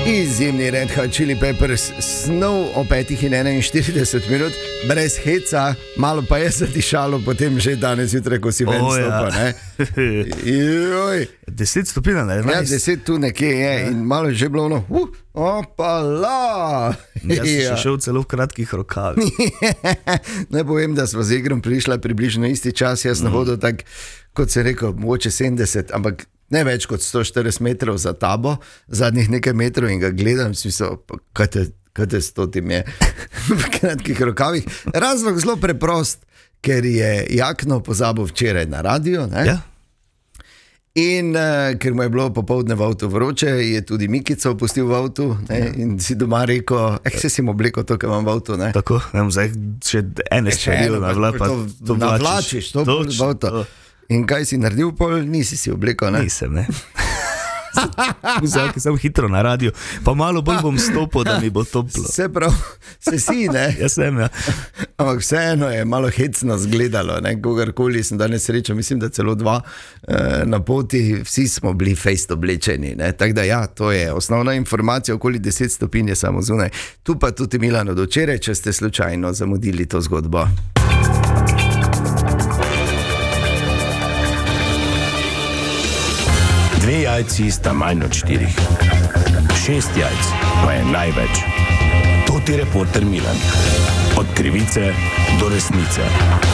Izjemni Red Hot Chili Peppers, snov o 5:41 minut, brez heca, malo pa je zadišalo, potem že danes jutraj, ko si ven stopa, ne? 10 stopinj, ne? Ja, 10 tu nekje je in malo je že bilo ono, opala! Jaz sem še šel celo v kratkih rokavih. Ne povem, da smo z Igrom prišla približno isti čas, jaz na vodo tak, kot se rekel, mogoče 70, ampak ne več kot 140 metrov za tabo, zadnjih nekaj metrov in ga gledam, smisel, kaj te stotim je v kratkih rokavih. Razlog zelo preprost, ker je Jakno pozabil včeraj na radio, ne? Ja. In ker mu je bilo popoldne v avtu vroče, je tudi Mikico opustil v avtu, ne? In si doma rekel, se si mu obleko to, kar imam v avtu, ne? Tako, ne bom zdaj še ene stvari navlačiš, to v avto. In kaj si naredil pol, nisi si obleko, ne? Nisem, ne. Vzal, ki sem hitro na radio, pa malo bolj bom stopil, da mi bo toplo. Se prav, se si, ne? Jaz sem, ja. Ampak vseeno je malo hecno zgledalo, ne? Kogarkoli sem danes srečal, mislim, da celo 2 na poti, vsi smo bili fejst oblečeni, ne? Tako da ja, to je osnovna informacija, okoli 10 stopinj je samo zunaj. Tu pa tudi Milano do včeraj, če ste slučajno zamudili to zgodbo. Dve jajci sta manj od 4. 6 jajc pa je največ. To ti reporter Milan. Od krivice do resnice.